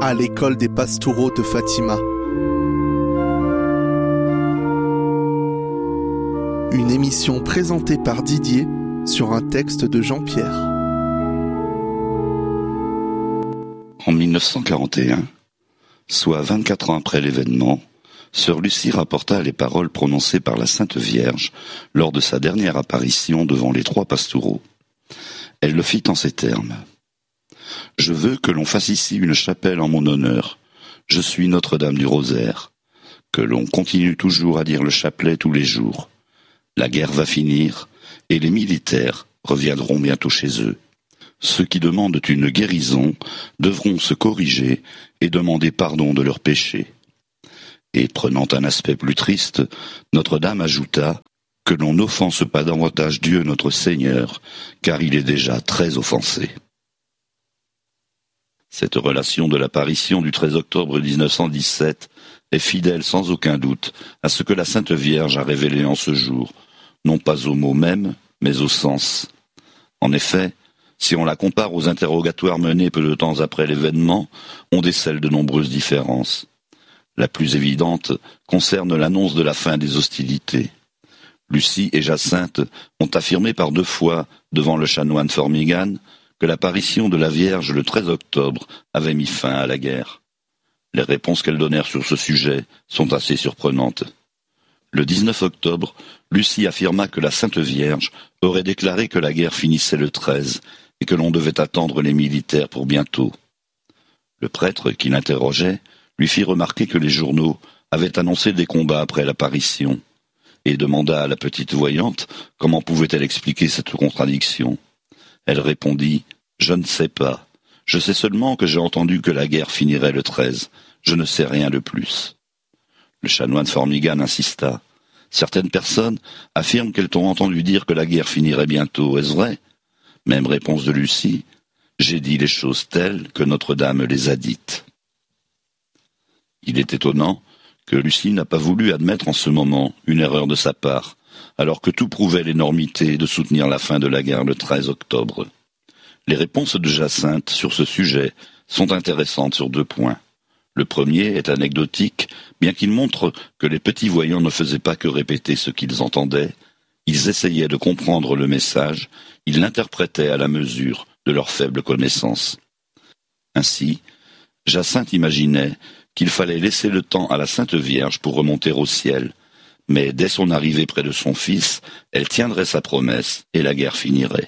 à l'école des Pastoureaux de Fatima. Une émission présentée par Didier sur un texte de Jean-Pierre. En 1941, soit 24 ans après l'événement, Sœur Lucie rapporta les paroles prononcées par la Sainte Vierge lors de sa dernière apparition devant les 3 Pastoureaux. Elle le fit en ces termes. « Je veux que l'on fasse ici une chapelle en mon honneur. Je suis Notre-Dame du Rosaire. Que l'on continue toujours à dire le chapelet tous les jours. La guerre va finir et les militaires reviendront bientôt chez eux. Ceux qui demandent une guérison devront se corriger et demander pardon de leurs péchés. » Et prenant un aspect plus triste, Notre-Dame ajouta que l'on n'offense pas davantage Dieu notre Seigneur, car il est déjà très offensé. Cette relation de l'apparition du 13 octobre 1917 est fidèle sans aucun doute à ce que la Sainte Vierge a révélé en ce jour, non pas au mot même, mais au sens. En effet, si on la compare aux interrogatoires menés peu de temps après l'événement, on décèle de nombreuses différences. La plus évidente concerne l'annonce de la fin des hostilités. Lucie et Jacinthe ont affirmé par 2 fois devant le chanoine Formigan que l'apparition de la Vierge le 13 octobre avait mis fin à la guerre. Les réponses qu'elles donnèrent sur ce sujet sont assez surprenantes. Le 19 octobre, Lucie affirma que la Sainte Vierge aurait déclaré que la guerre finissait le 13 et que l'on devait attendre les militaires pour bientôt. Le prêtre qui l'interrogeait lui fit remarquer que les journaux avaient annoncé des combats après l'apparition, et demanda à la petite voyante comment pouvait-elle expliquer cette contradiction. Elle répondit « Je ne sais pas. Je sais seulement que j'ai entendu que la guerre finirait le 13. Je ne sais rien de plus. » Le chanoine Formigan insista. « Certaines personnes affirment qu'elles t'ont entendu dire que la guerre finirait bientôt. Est-ce vrai ?» Même réponse de Lucie. « J'ai dit les choses telles que Notre-Dame les a dites. » Il est étonnant que Lucie n'a pas voulu admettre en ce moment une erreur de sa part, alors que tout prouvait l'énormité de soutenir la fin de la guerre le 13 octobre. Les réponses de Jacinthe sur ce sujet sont intéressantes sur 2 points. Le premier est anecdotique, bien qu'il montre que les petits voyants ne faisaient pas que répéter ce qu'ils entendaient, ils essayaient de comprendre le message, ils l'interprétaient à la mesure de leur faible connaissance. Ainsi, Jacinthe imaginait qu'il fallait laisser le temps à la Sainte Vierge pour remonter au ciel, mais dès son arrivée près de son fils, elle tiendrait sa promesse et la guerre finirait.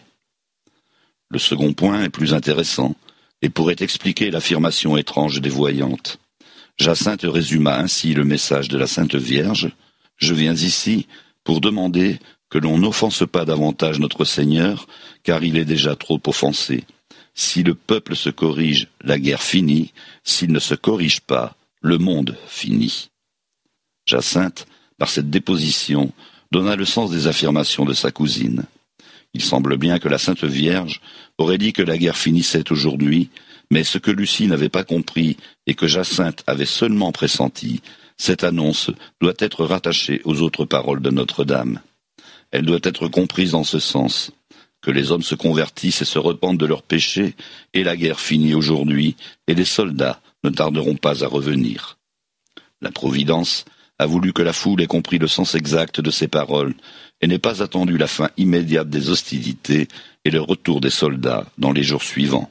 Le second point est plus intéressant et pourrait expliquer l'affirmation étrange des voyantes. Jacinthe résuma ainsi le message de la Sainte Vierge. « Je viens ici pour demander que l'on n'offense pas davantage notre Seigneur, car il est déjà trop offensé. Si le peuple se corrige, la guerre finit. S'il ne se corrige pas, le monde finit. » Jacinthe, par cette déposition, donna le sens des affirmations de sa cousine. Il semble bien que la Sainte Vierge aurait dit que la guerre finissait aujourd'hui, mais ce que Lucie n'avait pas compris et que Jacinthe avait seulement pressenti, cette annonce doit être rattachée aux autres paroles de Notre-Dame. Elle doit être comprise dans ce sens, que les hommes se convertissent et se repentent de leurs péchés, et la guerre finit aujourd'hui, et les soldats ne tarderont pas à revenir. La Providence a voulu que la foule ait compris le sens exact de ces paroles, et n'ait pas attendu la fin immédiate des hostilités et le retour des soldats dans les jours suivants.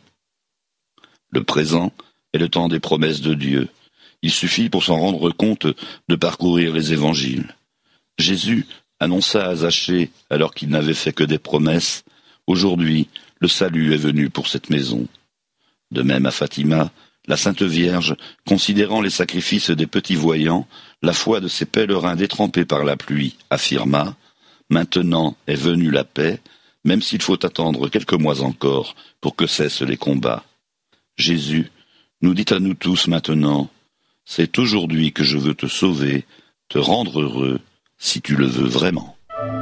Le présent est le temps des promesses de Dieu. Il suffit pour s'en rendre compte de parcourir les évangiles. Jésus annonça à Zachée, alors qu'il n'avait fait que des promesses, « Aujourd'hui, le salut est venu pour cette maison. » De même à Fatima, la Sainte Vierge, considérant les sacrifices des petits voyants, la foi de ces pèlerins détrempés par la pluie, affirma « Maintenant est venue la paix, même s'il faut attendre quelques mois encore pour que cessent les combats. » Jésus nous dit à nous tous maintenant « C'est aujourd'hui que je veux te sauver, te rendre heureux, si tu le veux vraiment. »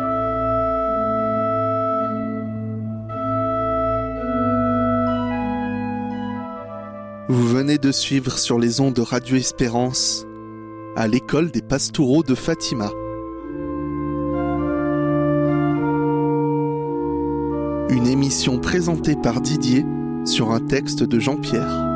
Vous venez de suivre sur les ondes de Radio Espérance, à l'école des Pastoureaux de Fatima. Une émission présentée par Didier sur un texte de Jean-Pierre.